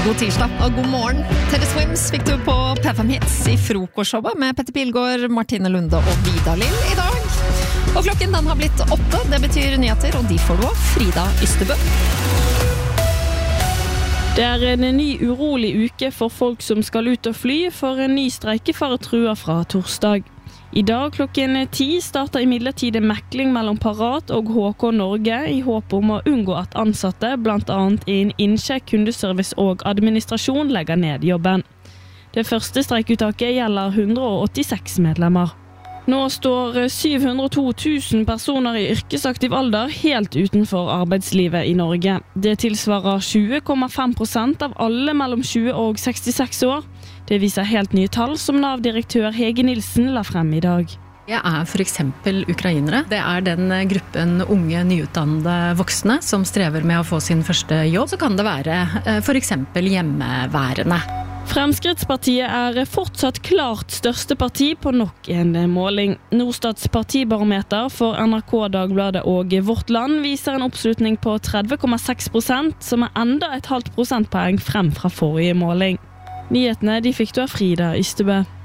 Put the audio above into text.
God tirsdag og god morgen. Teddy Swims fikk du på P5 Hits I frokostshowet med Petter Pilgaard, Martine Lunde og Vida Lill I dag. Og klokken den har blitt 8, det betyr nyheter, og de får du av Frida Ystebø. Det en ny urolig uke for folk som skal ut og fly, for en ny streikefare truer fra torsdag. I dag klokken 10 starter imidlertid mekling mellom Parat og HK Norge I håp om å unngå at ansatte, blant annet innen innkjekk, kundeservice og administrasjon, legger ned jobben. Det første streikuttaket gjelder 186 medlemmer. Nå står 702 000 personer I yrkesaktiv alder helt utenfor arbeidslivet I Norge. Det tilsvarer 20,5% av alle mellom 20 og 66 år. Det viser helt nye tall som Nav-direktør Hege Nilsen la frem I dag. Det for eksempel ukrainere. Det den gruppen unge, nyutdannede voksne som strever med å få sin første jobb. Så kan det være for eksempel hjemmeværende. Fremskrittspartiet fortsatt klart største parti på nok en måling. Norstats partibarometer for NRK, Dagbladet og Vårt Land viser en oppslutning på 30,6%, som enda et halvt prosentpoeng frem fra forrige måling. Nyhetene de fikk du av Frida Ystebø.